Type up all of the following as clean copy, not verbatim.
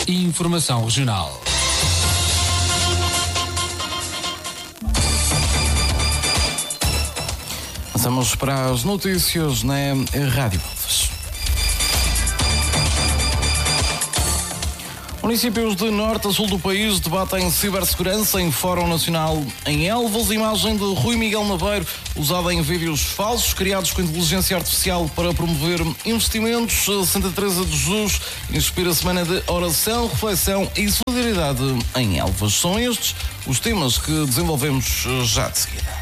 e informação regional. Passamos para as notícias na Rádio Elvas. Municípios de norte a sul do país debatem cibersegurança em Fórum Nacional em Elvas. Imagem de Rui Miguel Naveiro, usada em vídeos falsos criados com inteligência artificial para promover investimentos. Santa Teresa de Jesus inspira a semana de oração, reflexão e solidariedade em Elvas. São estes os temas que desenvolvemos já de seguida.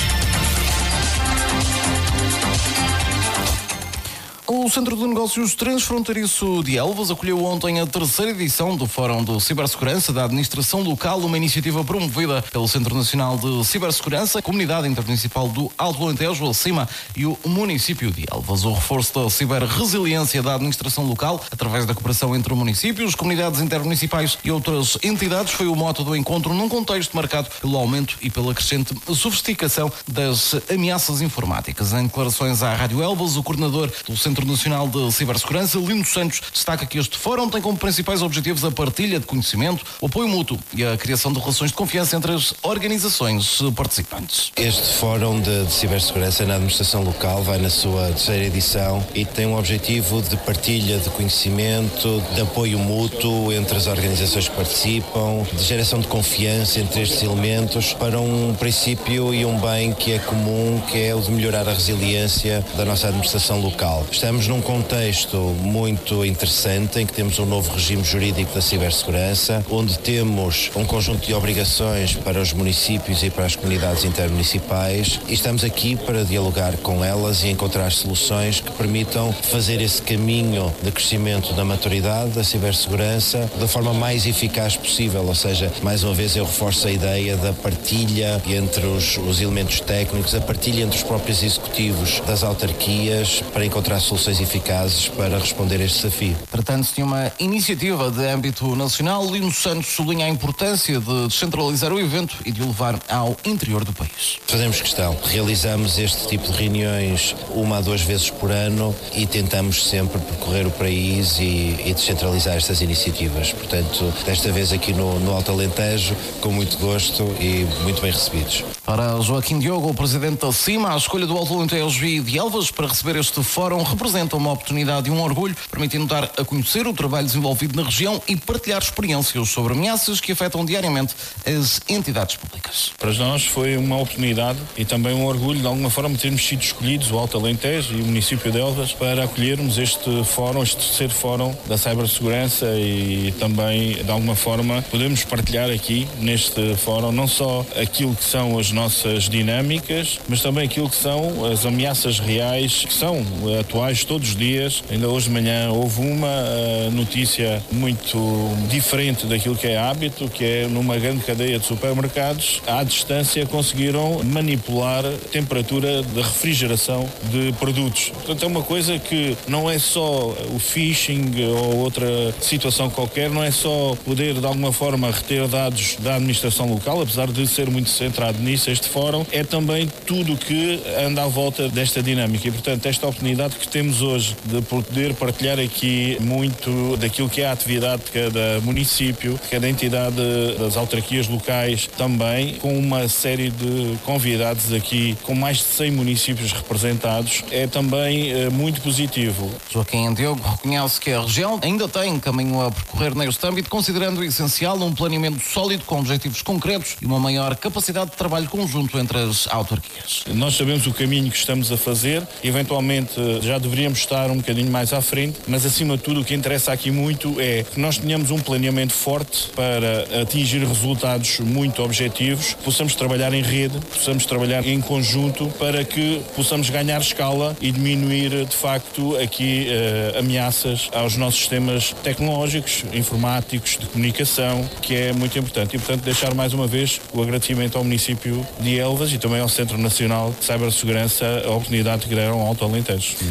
O Centro de Negócios Transfronteiriço de Elvas acolheu ontem a terceira edição do Fórum de Cibersegurança da Administração Local, uma iniciativa promovida pelo Centro Nacional de Cibersegurança, a Comunidade Intermunicipal do Alto Alentejo, a CIMA, e o município de Elvas. O reforço da ciberresiliência da administração local, através da cooperação entre municípios, comunidades intermunicipais e outras entidades, foi o mote do encontro num contexto marcado pelo aumento e pela crescente sofisticação das ameaças informáticas. Em declarações à Rádio Elvas, o coordenador do Centro Nacional de Cibersegurança, Lino Santos, destaca que este fórum tem como principais objetivos a partilha de conhecimento, o apoio mútuo e a criação de relações de confiança entre as organizações participantes. Este fórum de cibersegurança na administração local vai na sua terceira edição e tem um objetivo de partilha de conhecimento, de apoio mútuo entre as organizações que participam, de geração de confiança entre estes elementos para um princípio e um bem que é comum, que é o de melhorar a resiliência da nossa administração local. Estamos num contexto muito interessante em que temos um novo regime jurídico da cibersegurança, onde temos um conjunto de obrigações para os municípios e para as comunidades intermunicipais e estamos aqui para dialogar com elas e encontrar soluções que permitam fazer esse caminho de crescimento da maturidade da cibersegurança da forma mais eficaz possível, ou seja, mais uma vez eu reforço a ideia da partilha entre os elementos técnicos, a partilha entre os próprios executivos das autarquias para encontrar soluções eficazes para responder a este desafio. Tratando-se de uma iniciativa de âmbito nacional, Lino Santos sublinha a importância de descentralizar o evento e de o levar ao interior do país. Fazemos questão, realizamos este tipo de reuniões 1 a 2 vezes por ano e tentamos sempre percorrer o país e descentralizar estas iniciativas. Portanto, desta vez aqui no Alto Alentejo, com muito gosto e muito bem recebidos. Para Joaquim Diogo, o presidente da CIMA, a escolha do Alto Alentejo e de Elvas para receber este fórum representa uma oportunidade e um orgulho, permitindo dar a conhecer o trabalho desenvolvido na região e partilhar experiências sobre ameaças que afetam diariamente as entidades públicas. Para nós foi uma oportunidade e também um orgulho, de alguma forma, termos sido escolhidos, o Alto Alentejo e o município de Elvas, para acolhermos este fórum, este terceiro fórum da cibersegurança e também, de alguma forma, podemos partilhar aqui neste fórum não só aquilo que são as nossas dinâmicas, mas também aquilo que são as ameaças reais que são atuais todos os dias. Ainda hoje de manhã houve uma notícia muito diferente daquilo que é hábito, que é numa grande cadeia de supermercados, à distância conseguiram manipular a temperatura da refrigeração de produtos. Portanto, é uma coisa que não é só o phishing ou outra situação qualquer, não é só poder de alguma forma reter dados da administração local, apesar de ser muito centrado nisso este fórum, é também tudo o que anda à volta desta dinâmica e, portanto, esta oportunidade que temos hoje de poder partilhar aqui muito daquilo que é a atividade de cada município, de cada entidade das autarquias locais, também com uma série de convidados aqui, com mais de 100 municípios representados, é também muito positivo. Joaquim Diogo reconhece que a região ainda tem caminho a percorrer neste âmbito, considerando essencial um planeamento sólido com objetivos concretos e uma maior capacidade de trabalho conjunto entre as autarquias. Nós sabemos o caminho que estamos a fazer, eventualmente já deveríamos estar um bocadinho mais à frente, mas acima de tudo o que interessa aqui muito é que nós tenhamos um planeamento forte para atingir resultados muito objetivos, possamos trabalhar em rede, possamos trabalhar em conjunto para que possamos ganhar escala e diminuir de facto aqui ameaças aos nossos sistemas tecnológicos, informáticos, de comunicação, que é muito importante. E portanto deixar mais uma vez o agradecimento ao município de Elvas e também ao Centro Nacional de Cibersegurança a oportunidade que deram ao Alto Alentejo. Muito obrigado.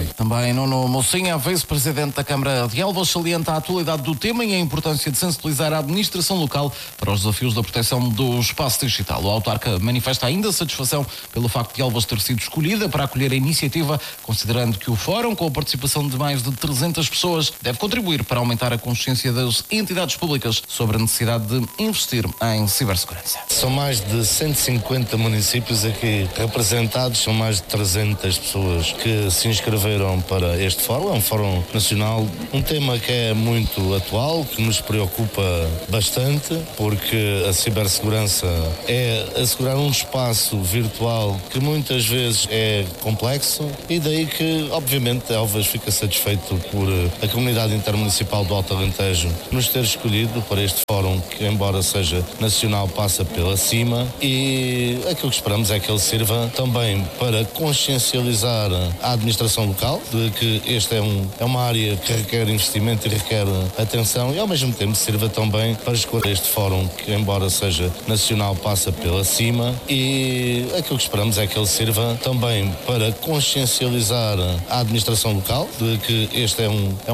Também Nuno Mocinha, vice-presidente da Câmara de Elvas, salienta a atualidade do tema e a importância de sensibilizar a administração local para os desafios da proteção do espaço digital. O autarca manifesta ainda satisfação pelo facto de Elvas ter sido escolhida para acolher a iniciativa, considerando que o fórum, com a participação de mais de 300 pessoas, deve contribuir para aumentar a consciência das entidades públicas sobre a necessidade de investir em cibersegurança. São mais de 150 municípios aqui representados, são mais de 300 pessoas que se inscreveram para este fórum. É um fórum nacional, um tema que é muito atual, que nos preocupa bastante, porque a cibersegurança é assegurar um espaço virtual que muitas vezes é complexo e daí que, obviamente, Elvas fica satisfeito por a comunidade intermunicipal do Alto Alentejo nos ter escolhido para este fórum, que embora seja nacional, passa pela cima, e aquilo que esperamos é que ele sirva também para consciencializar a administração local de que esta é uma área que requer investimento e requer atenção, e ao mesmo tempo sirva também para escolher este fórum, que embora seja nacional, passa pela cima, e aquilo que esperamos é que ele sirva também para consciencializar a administração local de que este é